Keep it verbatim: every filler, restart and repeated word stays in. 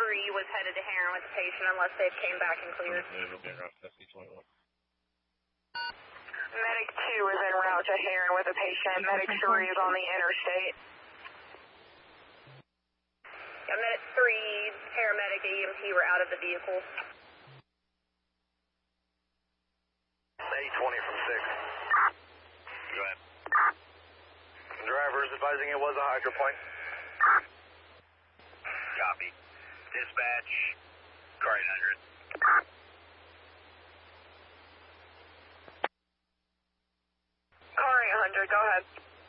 three was headed to Heron with the patient unless they came back and cleared. Medic two is en route to Heron with a patient. Medic three is on the interstate. Yeah, Medic three, paramedic, E M T were out of the vehicle. eight twenty from six. Go ahead. Driver's advising it was a hydroplane. Copy. Dispatch, car eight hundred. Car eight hundred, go ahead.